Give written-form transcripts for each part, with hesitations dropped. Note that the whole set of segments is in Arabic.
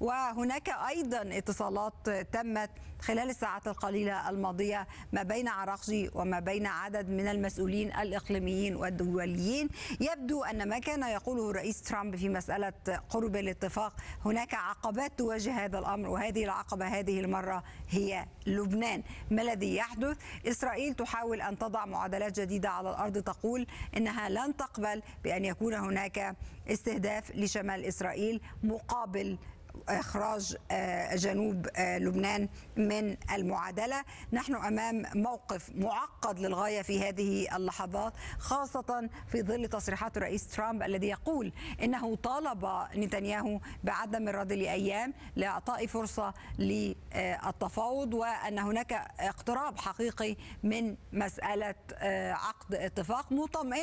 وهناك أيضا اتصالات تمت خلال الساعات القليلة الماضية ما بين عراقجي وما بين عدد من المسؤولين الإقليميين والدوليين. يبدو أن ما كان يقوله الرئيس ترامب في مسألة قرب الاتفاق هناك عقبات تواجه هذا الأمر، وهذه العقبة هذه المرة هي لبنان. ما الذي يحدث؟ إسرائيل تحاول أن تضع معادلات جديدة على الأرض، تقول إنها لن تقبل بأن يكون هناك استهداف لشمال إسرائيل مقابل إخراج جنوب لبنان من المعادلة. نحن أمام موقف معقد للغاية في هذه اللحظات، خاصة في ظل تصريحات الرئيس ترامب الذي يقول إنه طالب نتنياهو بعدم الرد لأيام لإعطاء فرصة للتفاوض، وأن هناك اقتراب حقيقي من مسألة عقد اتفاق،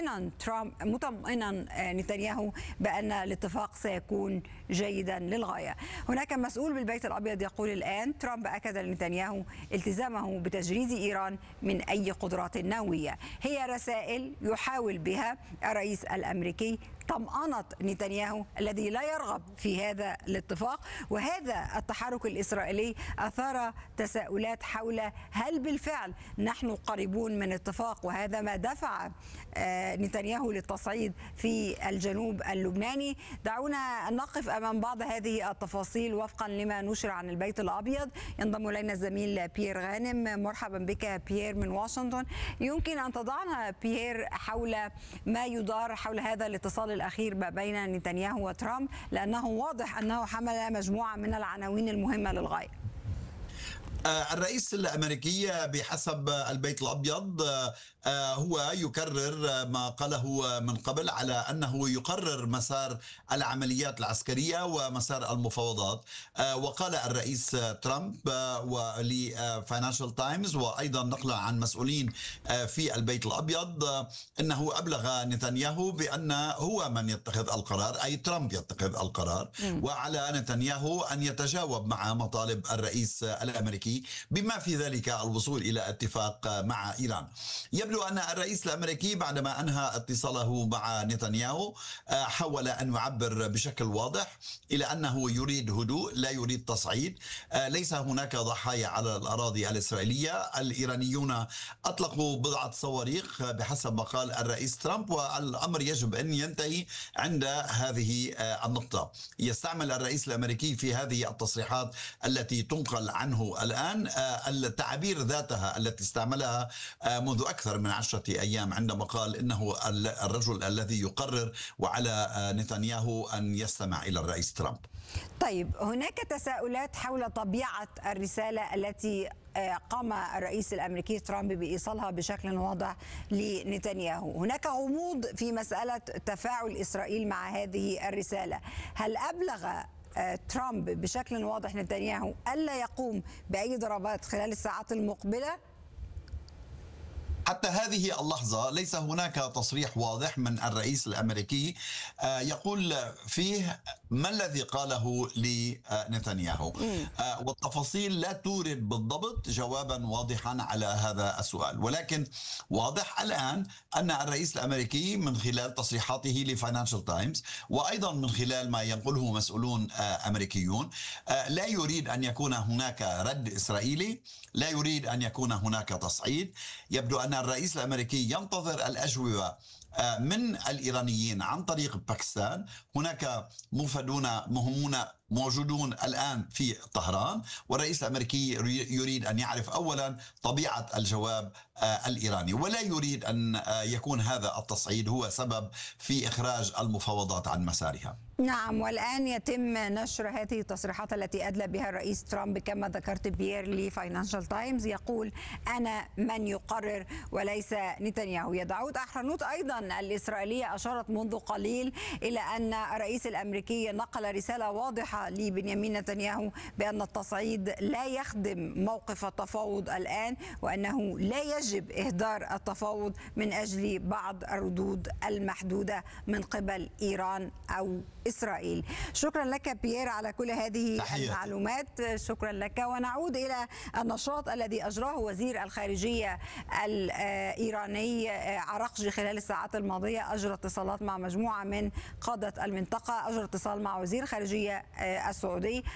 مطمئنا نتنياهو بأن الاتفاق سيكون جيدا للغاية. هناك مسؤول بالبيت الأبيض يقول الآن ترامب أكد لنتنياهو التزامه بتجريد إيران من أي قدرات نووية. هي رسائل يحاول بها الرئيس الأمريكي طمأنة نتنياهو الذي لا يرغب في هذا الاتفاق. وهذا التحرك الإسرائيلي أثار تساؤلات حول هل بالفعل نحن قريبون من اتفاق، وهذا ما دفع نتنياهو للتصعيد في الجنوب اللبناني. دعونا نقف أمام بعض هذه التفاصيل وفقا لما نشر عن البيت الأبيض. ينضم إلينا الزميل بيير غانم. مرحبا بك بيير من واشنطن. يمكن أن تضعنا بيير حول ما يدار حول هذا الاتصال الأخير ما بين نتنياهو وترامب، لأنه واضح أنه حمل مجموعة من العناوين المهمة للغاية. الرئيس الأمريكي بحسب البيت الأبيض هو يكرر ما قاله من قبل على أنه يقرر مسار العمليات العسكرية ومسار المفاوضات. وقال الرئيس ترامب لفاينانشال تايمز وأيضا نقلا عن مسؤولين في البيت الأبيض أنه أبلغ نتنياهو بأن هو من يتخذ القرار، أي ترامب يتخذ القرار، وعلى نتنياهو أن يتجاوب مع مطالب الرئيس الأمريكي بما في ذلك الوصول إلى اتفاق مع إيران. يبدو أن الرئيس الأمريكي بعدما أنهى اتصاله مع نتنياهو حاول أن يعبر بشكل واضح إلى أنه يريد هدوء، لا يريد تصعيد. ليس هناك ضحايا على الأراضي الإسرائيلية. الإيرانيون أطلقوا بضعة صواريخ بحسب ما قال الرئيس ترامب، والأمر يجب أن ينتهي عند هذه النقطة. يستعمل الرئيس الأمريكي في هذه التصريحات التي تنقل عنه الآن التعابير ذاتها التي استعملها منذ أكثر من 10 أيام عندما قال إنه الرجل الذي يقرر وعلى نتنياهو أن يستمع إلى الرئيس ترامب. طيب، هناك تساؤلات حول طبيعة الرسالة التي قام الرئيس الأمريكي ترامب بإيصالها بشكل واضح لنتنياهو. هناك غموض في مسألة تفاعل إسرائيل مع هذه الرسالة. هل أبلغ ترامب بشكل واضح نتنياهو ألا يقوم بأي ضربات خلال الساعات المقبلة؟ حتى هذه اللحظة ليس هناك تصريح واضح من الرئيس الأمريكي يقول فيه ما الذي قاله لنتنياهو، والتفاصيل لا تورد بالضبط جوابا واضحا على هذا السؤال. ولكن واضح الآن أن الرئيس الأمريكي من خلال تصريحاته لفاينانشال تايمز وأيضا من خلال ما ينقله مسؤولون أمريكيون لا يريد أن يكون هناك رد إسرائيلي، لا يريد أن يكون هناك تصعيد. يبدو أن الرئيس الأمريكي ينتظر الأجوبة من الإيرانيين عن طريق باكستان. هناك مفدون مهمون موجودون الآن في طهران، والرئيس الأمريكي يريد أن يعرف أولا طبيعة الجواب الإيراني، ولا يريد أن يكون هذا التصعيد هو سبب في إخراج المفاوضات عن مسارها. نعم، والآن يتم نشر هذه التصريحات التي أدلى بها الرئيس ترامب كما ذكرت بيير لفاينانشال تايمز. يقول أنا من يقرر وليس نتنياهو. يدعوت أحرنوت أيضا الإسرائيلية أشارت منذ قليل إلى أن الرئيس الأمريكي نقل رسالة واضحة لبنيامين نتنياهو بأن التصعيد لا يخدم موقف التفاوض الآن، وأنه لا يجب إهدار التفاوض من أجل بعض الردود المحدودة من قبل إيران أو إسرائيل. شكرا لك بيير على كل هذه المعلومات. شكرا لك. ونعود إلى النشاط الذي أجراه وزير الخارجية الإيراني عراقجي خلال الساعات الماضية. أجرى اتصالات مع مجموعة من قادة المنطقة، أجرى اتصال مع وزير الخارجية السعودي